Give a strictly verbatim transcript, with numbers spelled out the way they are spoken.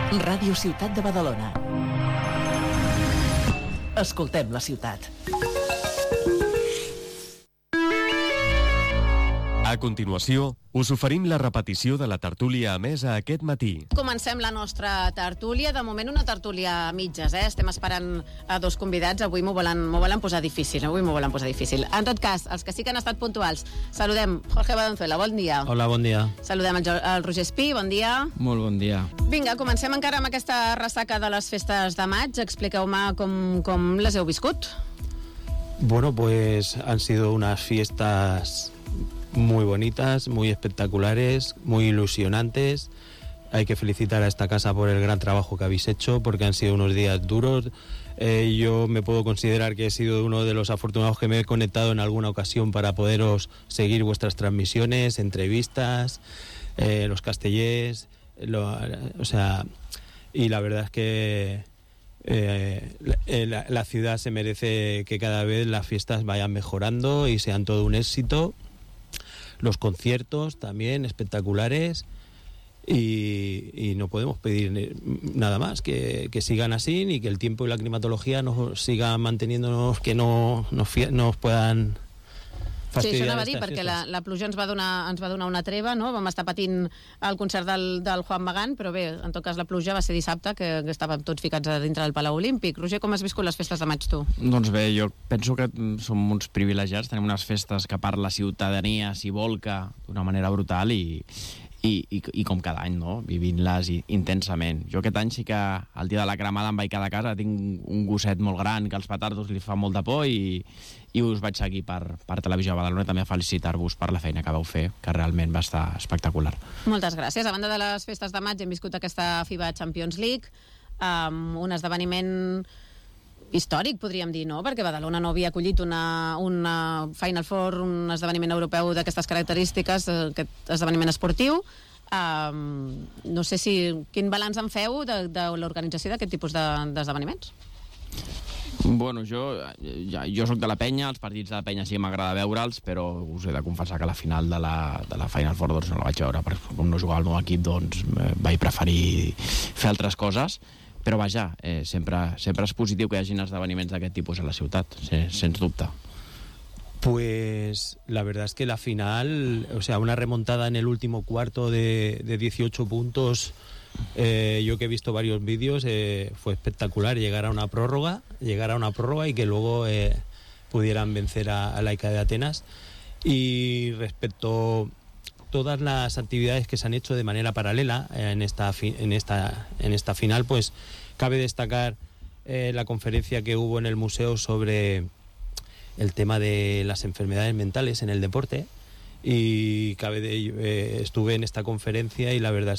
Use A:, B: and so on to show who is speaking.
A: Ràdio Ciutat de Badalona. Escoltem la ciutat.
B: A continuació, us oferim la repetició de la tertúlia emesa aquest matí.
C: Comencem la nostra tertúlia. De moment una tertúlia a mitges, eh? Estem esperant a dos convidats. Avui m'ho volen, m'ho volen posar difícil. Avui m'ho volen posar difícil. En tot cas, els que sí que han estat puntuals, saludem Jorge Badonzuela, bon dia.
D: Hola, bon dia.
C: Saludem el, el Roger Espí, bon dia.
D: Molt bon dia.
C: Vinga, comencem encara amb aquesta ressaca de les festes de maig. Expliqueu-me com, com les heu viscut.
D: Bueno, pues han sido unas fiestas muy bonitas, muy espectaculares, muy ilusionantes. Hay que felicitar a esta casa por el gran trabajo que habéis hecho, porque han sido unos días duros. Eh, yo me puedo considerar que he sido uno de los afortunados que me he conectado en alguna ocasión para poderos seguir vuestras transmisiones, entrevistas, eh, los castellers, lo, o sea, y la verdad es que eh, la, la ciudad se merece que cada vez las fiestas vayan mejorando y sean todo un éxito. Los conciertos también espectaculares y, y no podemos pedir nada más que, que sigan así y que el tiempo y la climatología nos sigan manteniéndonos, que no nos, nos puedan fastidiar.
C: Sí, això anava a dir, perquè la, la pluja ens va, donar, ens va donar una treva, no? Vam estar patint el concert del, del Juan Magán, però bé, en tot cas la pluja va ser dissabte, que, que estàvem tots ficats a dintre del Palau Olímpic. Roger, com has viscut les festes de maig tu?
E: Doncs bé, jo penso que som uns privilegiats, tenim unes festes que per la ciutadania s'hi volca d'una manera brutal i, i, i, i com cada any, no? Vivint-les intensament. Jo aquest any sí que el dia de la cremada em vaig quedar a casa, tinc un gosset molt gran que als petardos li fa molta por i, i us vaig seguir per, per Televisió de Badalona, també a felicitar-vos per la feina que vau fer, que realment va estar espectacular.
C: Moltes gràcies. A banda de les festes de maig hem viscut aquesta FIBA Champions League, um, un esdeveniment històric, podríem dir, no? Perquè Badalona no havia acollit una, una Final Four, un esdeveniment europeu d'aquestes característiques, aquest esdeveniment esportiu. Um, no sé si... Quin balanç en feu de, de l'organització d'aquest tipus de, d'esdeveniments?
E: Bueno, jo, ja, jo soc de la penya, els partits de la penya sí que m'agrada veure'ls, però us he de confessar que la final de la, de la Final Four doncs, no la vaig veure, perquè com no jugava al meu equip doncs vaig preferir fer altres coses, però vaja, eh, sempre, sempre és positiu que hi hagi esdeveniments d'aquest tipus a la ciutat, sens dubte.
D: Pues la verdad es que la final, o sea, una remontada en el último cuarto de, de dieciocho puntos, eh, yo que he visto varios vídeos, eh, fue espectacular llegar a una prórroga, llegar a una prórroga y que luego eh, pudieran vencer a, a Laica de Atenas. Y respecto a todas las actividades que se han hecho de manera paralela en esta, fi, en esta, en esta final, pues cabe destacar eh, la conferencia que hubo en el museo sobre el tema de las enfermedades mentales en el deporte, y cabe de, eh, estuve en esta conferencia y la verdad